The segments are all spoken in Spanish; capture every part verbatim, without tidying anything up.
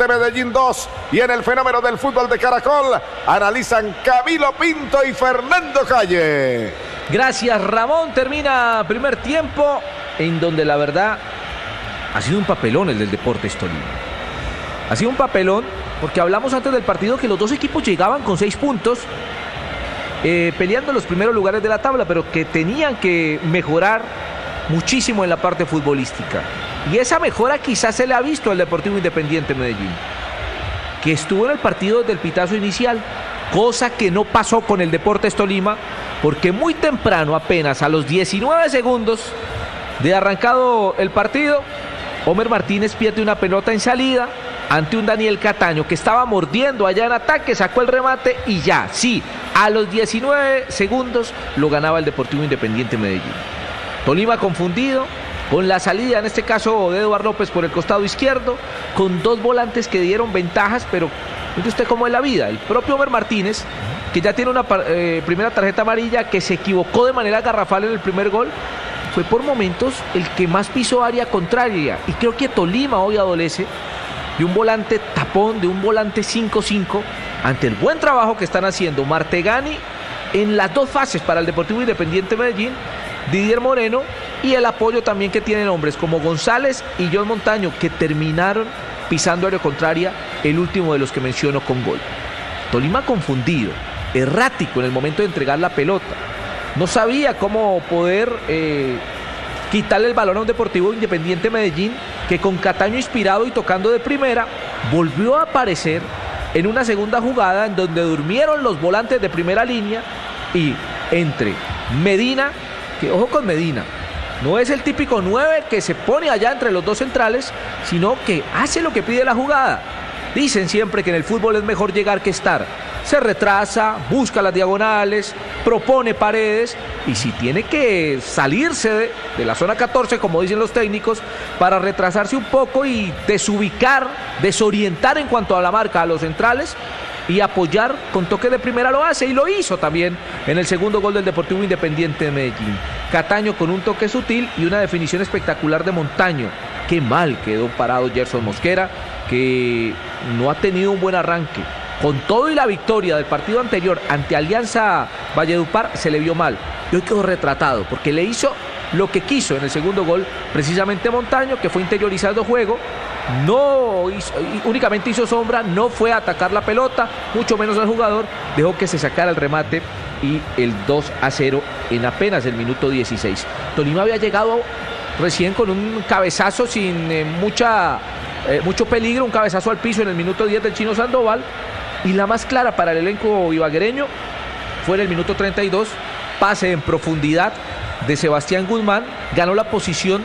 Independiente Medellín dos. Y en el fenómeno del fútbol de Caracol analizan Camilo Pinto y Fernando Calle. Gracias, Ramón. Termina primer tiempo en donde la verdad ha sido un papelón el del Deportes Tolima. Ha sido un papelón porque hablamos antes del partido que los dos equipos llegaban con seis puntos eh, peleando en los primeros lugares de la tabla, pero que tenían que mejorar muchísimo en la parte futbolística. Y esa mejora quizás se le ha visto al Deportivo Independiente Medellín, que estuvo en el partido desde el pitazo inicial, cosa que no pasó con el Deportes Tolima, porque muy temprano, apenas a los diecinueve segundos de arrancado el partido, Homer Martínez pierde una pelota en salida ante un Daniel Cataño que estaba mordiendo allá en ataque, sacó el remate y ya, sí, a los diecinueve segundos lo ganaba el Deportivo Independiente Medellín. Tolima confundido con la salida, en este caso de Eduardo López por el costado izquierdo, con dos volantes que dieron ventajas, pero mire usted cómo es la vida. El propio Homer Martínez, que ya tiene una eh, primera tarjeta amarilla, que se equivocó de manera garrafal en el primer gol, fue por momentos el que más pisó área contraria. Y creo que Tolima hoy adolece de un volante tapón, de un volante cinco cinco, ante el buen trabajo que están haciendo Martegani en las dos fases para el Deportivo Independiente Medellín, Didier Moreno, y el apoyo también que tienen hombres como González y John Montaño, que terminaron pisando área contraria, el último de los que menciono con gol. Tolima confundido, errático en el momento de entregar la pelota. No sabía cómo poder eh, quitarle el balón a un Deportivo Independiente Medellín que con Cataño inspirado y tocando de primera volvió a aparecer en una segunda jugada en donde durmieron los volantes de primera línea y entre Medina, que ojo con Medina, no es el típico nueve que se pone allá entre los dos centrales, sino que hace lo que pide la jugada. Dicen siempre que en el fútbol es mejor llegar que estar. Se retrasa, busca las diagonales, propone paredes, y si tiene que salirse de, de la zona catorce, como dicen los técnicos, para retrasarse un poco y desubicar, desorientar en cuanto a la marca a los centrales y apoyar con toque de primera, lo hace, y lo hizo también en el segundo gol del Deportivo Independiente de Medellín. Cataño con un toque sutil y una definición espectacular de Montaño. Qué mal quedó parado Gerson Mosquera, que no ha tenido un buen arranque. Con todo y la victoria del partido anterior ante Alianza Valledupar, se le vio mal. Y hoy quedó retratado, porque le hizo lo que quiso en el segundo gol, precisamente Montaño, que fue interiorizando juego. No hizo, únicamente hizo sombra, no fue a atacar la pelota, mucho menos al jugador, dejó que se sacara el remate y el dos a cero en apenas el minuto dieciséis. Tolima había llegado recién con un cabezazo sin eh, mucha, eh, mucho peligro, un cabezazo al piso en el minuto diez del Chino Sandoval, y la más clara para el elenco ibaguereño fue en el minuto treinta y dos, pase en profundidad de Sebastián Guzmán, ganó la posición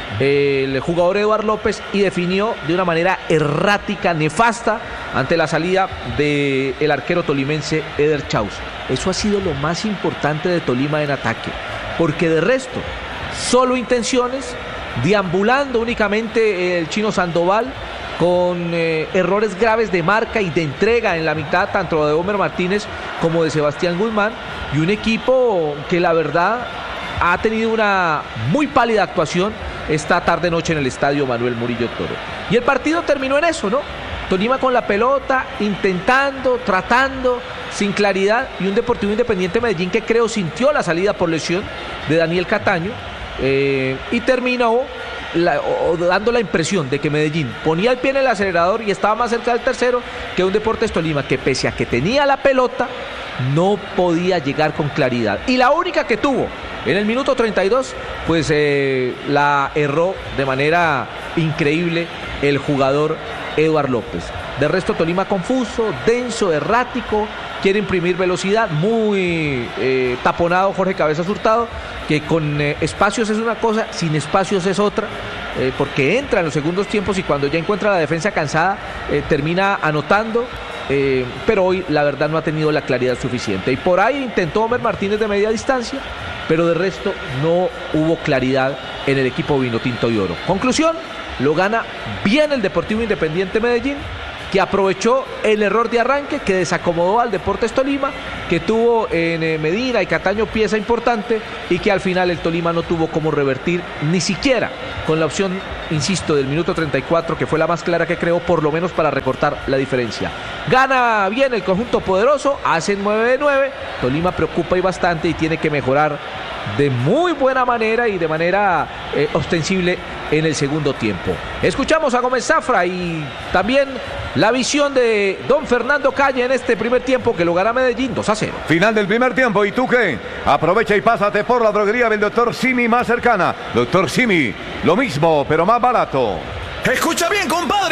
el jugador Eduardo López y definió de una manera errática, nefasta, ante la salida del arquero tolimense Eder Chaus. Eso ha sido lo más importante de Tolima en ataque, porque de resto, solo intenciones, deambulando únicamente el Chino Sandoval, con eh, errores graves de marca y de entrega en la mitad, tanto de Homer Martínez como de Sebastián Guzmán, y un equipo que la verdad ha tenido una muy pálida actuación esta tarde-noche en el estadio Manuel Murillo Toro. Y el partido terminó en eso, ¿no? Tolima con la pelota, intentando, tratando, sin claridad, y un Deportivo Independiente Medellín que creo sintió la salida por lesión de Daniel Cataño, eh, y terminó la, o, dando la impresión de que Medellín ponía el pie en el acelerador y estaba más cerca del tercero que un Deportes Tolima que, pese a que tenía la pelota, no podía llegar con claridad. Y la única que tuvo en el minuto treinta y dos, pues eh, la erró de manera increíble el jugador Eduardo López. De resto, Tolima confuso, denso, errático, quiere imprimir velocidad, muy eh, taponado Jorge Cabezas Hurtado, que con eh, espacios es una cosa, sin espacios es otra, eh, porque entra en los segundos tiempos y cuando ya encuentra la defensa cansada, eh, termina anotando. Eh, pero hoy la verdad no ha tenido la claridad suficiente, y por ahí intentó Homer Martínez de media distancia, pero de resto no hubo claridad en el equipo vinotinto y oro. Conclusión, lo gana bien el Deportivo Independiente Medellín, que aprovechó el error de arranque que desacomodó al Deportes Tolima que tuvo en eh, Medina y Cataño pieza importante y que al final el Tolima no tuvo cómo revertir ni siquiera con la opción, insisto, del minuto treinta y cuatro, que fue la más clara que creó, por lo menos para recortar la diferencia. Gana bien el conjunto poderoso, hace nueve de nueve, Tolima preocupa y bastante y tiene que mejorar de muy buena manera y de manera eh, ostensible en el segundo tiempo. Escuchamos a Gómez Zafra y también la visión de don Fernando Calle en este primer tiempo, que lo gana Medellín dos a cero. Final del primer tiempo, ¿y tú qué? Aprovecha y pásate por la droguería del doctor Simi más cercana. doctor Simi, lo mismo, pero más barato. Escucha bien, compadre.